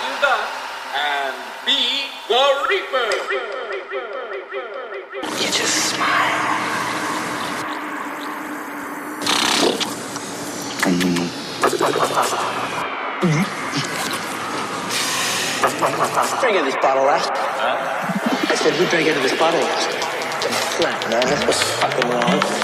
Matilda and be the Reaper. You just smile. Drink of this bottle last. I said, who drank out of this bottle last? Flat, man. That's what's fucking wrong.